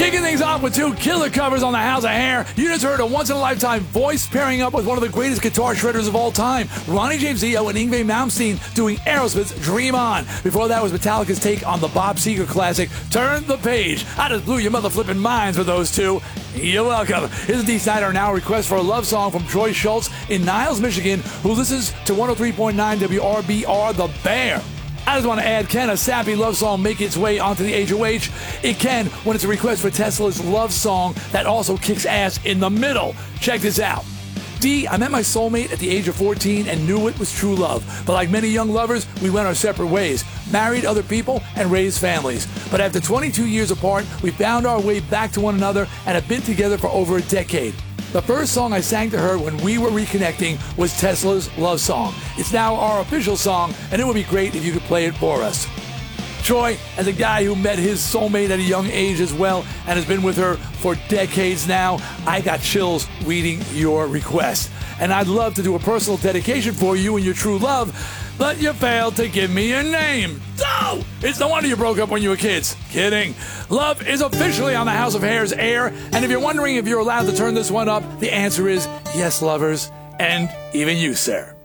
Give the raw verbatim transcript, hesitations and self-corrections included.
Kicking things off with two killer covers on the House of Hair. You just heard a once-in-a-lifetime voice pairing up with one of the greatest guitar shredders of all time, Ronnie James Dio and Yngwie Malmsteen doing Aerosmith's Dream On. Before that was Metallica's take on the Bob Seger classic, Turn the Page. I just blew your mother flipping minds with those two. You're welcome. Here's a D. Snyder now request for a love song from Troy Schultz in Niles, Michigan, who listens to one oh three point nine W R B R The Bear. I just want to add, can a sappy love song make its way onto the H O H? It can when it's a request for Tesla's love song that also kicks ass in the middle. Check this out. D, I met my soulmate at the age of fourteen and knew it was true love. But like many young lovers, we went our separate ways, married other people, and raised families. But after twenty-two years apart, we found our way back to one another and have been together for over a decade. The first song I sang to her when we were reconnecting was Tesla's Love Song. It's now our official song, and it would be great if you could play it for us. Troy, as a guy who met his soulmate at a young age as well and has been with her for decades now, I got chills reading your request. And I'd love to do a personal dedication for you and your true love, but you failed to give me your name. So, it's no wonder you broke up when you were kids. Kidding. Love is officially on the House of Hair's air, and if you're wondering if you're allowed to turn this one up, the answer is yes, lovers, and even you, sir.